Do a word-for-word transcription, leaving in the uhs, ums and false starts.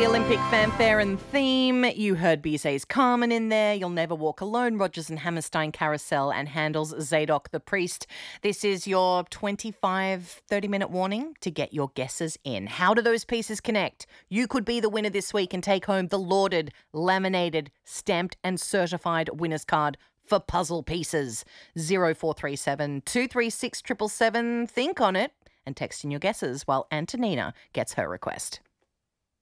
the Olympic fanfare and theme. You heard Bizet's Carmen in there, You'll Never Walk Alone, Rodgers and Hammerstein Carousel, and Handel's Zadok the Priest. This is your twenty-five, thirty-minute warning to get your guesses in. How do those pieces connect? You could be the winner this week and take home the lauded, laminated, stamped and certified winner's card for puzzle pieces. zero four three seven, two three six, seven seven seven. Think on it and text in your guesses while Antonina gets her request.